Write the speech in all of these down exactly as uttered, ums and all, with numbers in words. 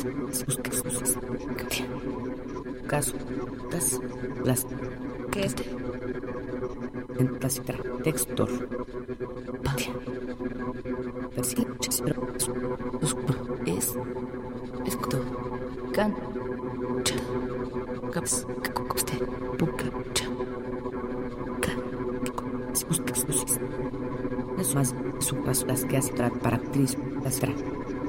caso, das, las, que este, en casitra, textor, patia, persiches, oscuro, es, escuto, can, cha, caps, cacoste, puca, cha, can, buscas, luces, es más, su paso, las que hace para actriz, las tra,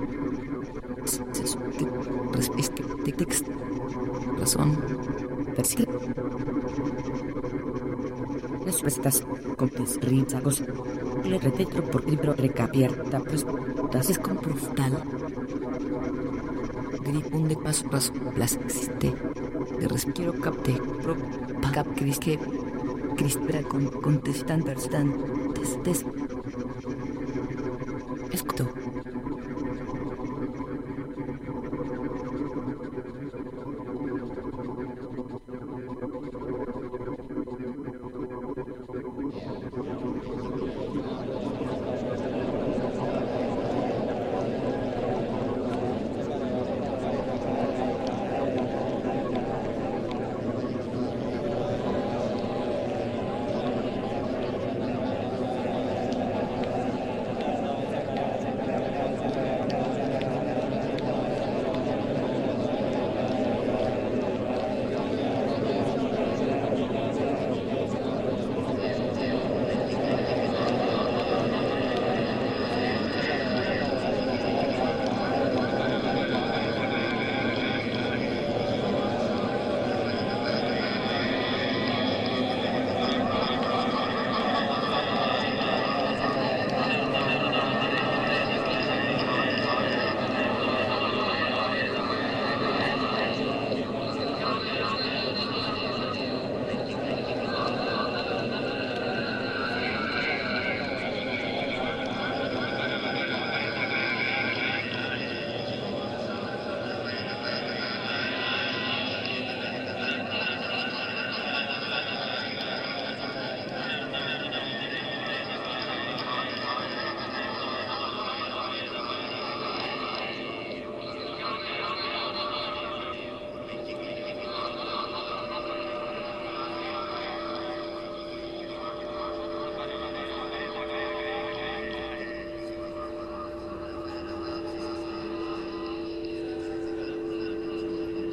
respecto, de texto, razón, persigue, las restas, comptes, risa, cosa, le repetro por libro recapierta, pues, es con proftal, gripun de paso, paso, las existe, de respiro capte, pro, cap, cris, que, crispera con, contestan, perstan, tes, tes,